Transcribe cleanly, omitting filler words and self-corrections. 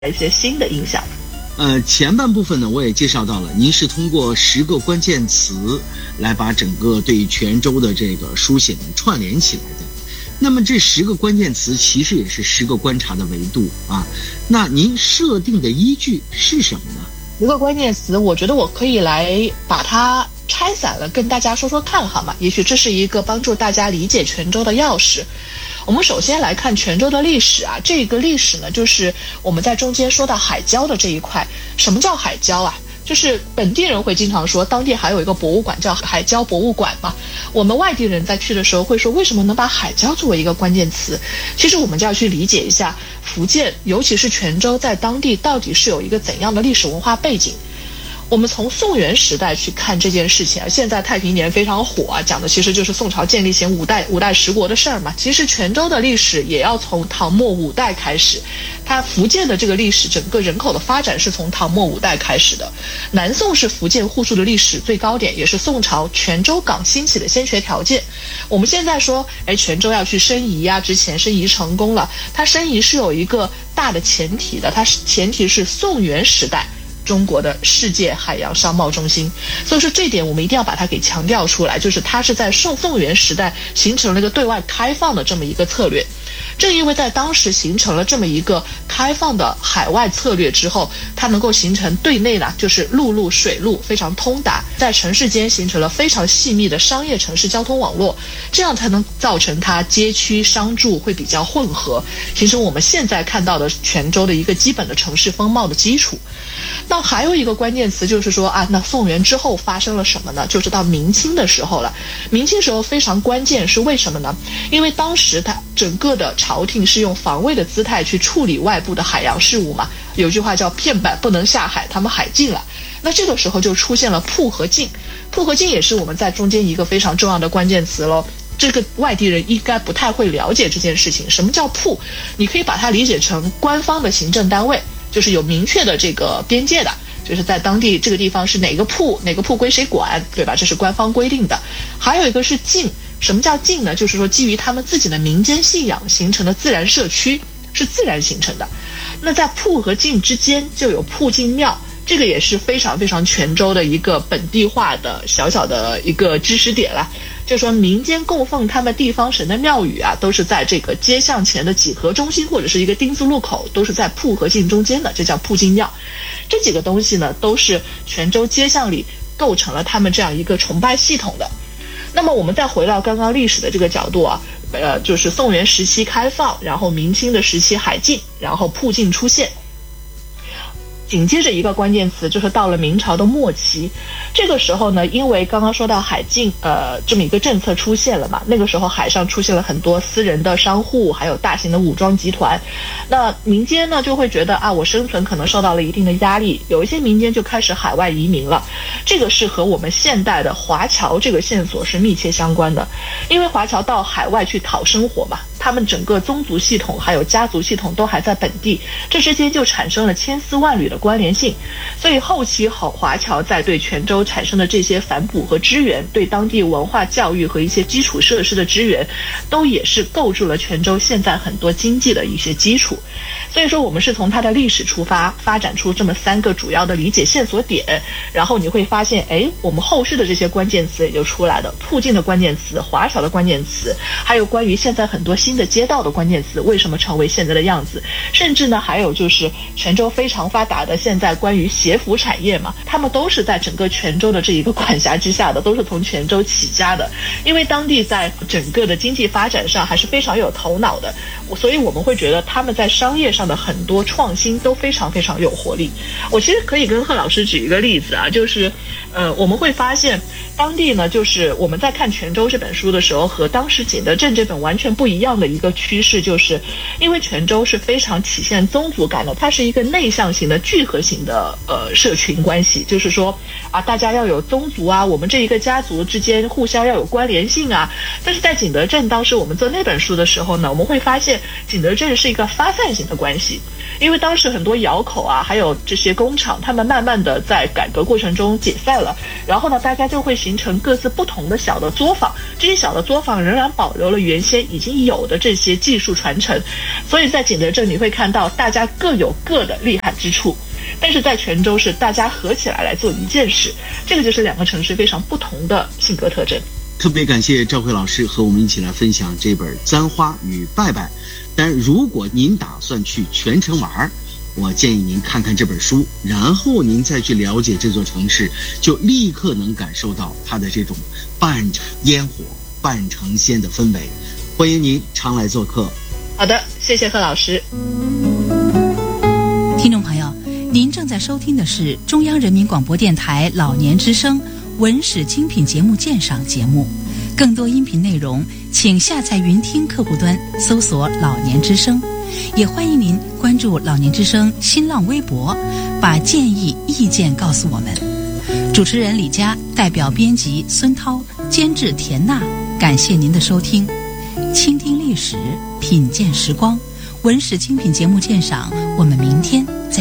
一些新的影响。 前半部分呢，我也介绍到了，您是通过10个关键词来把整个对泉州的这个书写呢串联起来的。那么这10个关键词其实也是10个观察的维度啊。那您设定的依据是什么呢 ？10个关键词，我觉得我可以来把它拆散了，跟大家说说看好吗？也许这是一个帮助大家理解泉州的钥匙。我们首先来看泉州的历史啊，这个历史呢，就是我们在中间说到海礁的这一块。什么叫海礁啊？就是本地人会经常说，当地还有一个博物馆叫海礁博物馆嘛。我们外地人在去的时候会说，为什么能把海礁作为一个关键词？其实我们就要去理解一下福建，尤其是泉州在当地到底是有一个怎样的历史文化背景。我们从宋元时代去看这件事情啊，现在太平年非常火啊，讲的其实就是宋朝建立前五代十国的事儿嘛。其实泉州的历史也要从唐末5代开始，它福建的这个历史整个人口的发展是从唐末5代开始的。南宋是福建户数的历史最高点，也是宋朝泉州港兴起的先决条件。我们现在说，泉州要去申遗啊，之前申遗成功了，它申遗是有一个大的前提的，它前提是宋元时代中国的世界海洋商贸中心，所以说这点我们一定要把它给强调出来，就是它是在宋元时代形成了一个对外开放的这么一个策略。正因为在当时形成了这么一个开放的海外策略之后，它能够形成对内呢，就是陆路水路非常通达，在城市间形成了非常细密的商业城市交通网络，这样才能造成它街区商住会比较混合，形成我们现在看到的泉州的一个基本的城市风貌的基础。那还有一个关键词就是说啊，那宋元之后发生了什么呢？就是到明清的时候了。明清时候非常关键，是为什么呢？因为当时它整个的朝廷是用防卫的姿态去处理外部的海洋事务嘛。有句话叫片板不能下海，他们海禁了。那这个时候就出现了铺和禁，铺和禁也是我们在中间一个非常重要的关键词咯。这个外地人应该不太会了解这件事情。什么叫铺？你可以把它理解成官方的行政单位，就是有明确的这个边界的，就是在当地这个地方是哪个铺归谁管，对吧？这是官方规定的。还有一个是禁，什么叫禁呢？就是说基于他们自己的民间信仰形成的自然社区，是自然形成的。那在铺和禁之间就有铺禁庙，这个也是非常非常泉州的一个本地化的小小的一个知识点了。就说民间供奉他们地方神的庙宇啊，都是在这个街巷前的几何中心或者是一个丁字路口，都是在铺和禁中间的，这叫铺禁庙。这几个东西呢，都是泉州街巷里构成了他们这样一个崇拜系统的。那么我们再回到刚刚历史的这个角度啊，就是宋元时期开放，然后明清的时期海禁，然后铺禁出现。紧接着一个关键词就是到了明朝的末期，这个时候呢，因为刚刚说到海禁这么一个政策出现了嘛，那个时候海上出现了很多私人的商户，还有大型的武装集团，那民间呢就会觉得啊，我生存可能受到了一定的压力，有一些民间就开始海外移民了。这个是和我们现代的华侨这个线索是密切相关的，因为华侨到海外去讨生活嘛，他们整个宗族系统还有家族系统都还在本地，这之间就产生了千丝万缕的关联性。所以后期华侨在对泉州产生的这些反哺和支援，对当地文化教育和一些基础设施的支援，都也是构筑了泉州现在很多经济的一些基础。所以说我们是从它的历史出发，发展出这么3个主要的理解线索点，然后你会发现我们后续的这些关键词也就出来了，铺禁的关键词，华侨的关键词，还有关于现在很多新的街道的关键词为什么成为现在的样子，甚至呢还有就是泉州非常发达的现在关于鞋服产业嘛，他们都是在整个泉州的这一个管辖之下的，都是从泉州起家的，因为当地在整个的经济发展上还是非常有头脑的，所以我们会觉得他们在商业上的很多创新都非常非常有活力。我其实可以跟贺老师举一个例子啊，就是我们会发现当地呢，就是我们在看泉州这本书的时候，和当时景德镇这本完全不一样的一个趋势，就是因为泉州是非常体现宗族感的，它是一个内向型的聚合型的社群关系，就是说啊，大家要有宗族啊，我们这一个家族之间互相要有关联性啊。但是在景德镇当时我们做那本书的时候呢，我们会发现景德镇是一个发散型的关关系。因为当时很多窑口啊，还有这些工厂，他们慢慢的在改革过程中解散了，然后呢，大家就会形成各自不同的小的作坊，这些小的作坊仍然保留了原先已经有的这些技术传承，所以在景德镇你会看到大家各有各的厉害之处，但是在泉州是大家合起来做一件事，这个就是两个城市非常不同的性格特征。 特别感谢赵慧老师和我们一起来分享这本《簪花与拜拜》。但如果您打算去泉城玩，我建议您看看这本书，然后您再去了解这座城市，就立刻能感受到它的这种半城烟火半城仙的氛围。欢迎您常来做客。 好的，谢谢贺老师。 听众朋友，您正在收听的是中央人民广播电台老年之声文史精品节目鉴赏节目。更多音频内容请下载云听客户端搜索老年之声，也欢迎您关注老年之声新浪微博，把建议意见告诉我们。主持人李佳，代表编辑孙涛，监制田娜，感谢您的收听。倾听历史，品鉴时光，文史精品节目鉴赏，我们明天再见。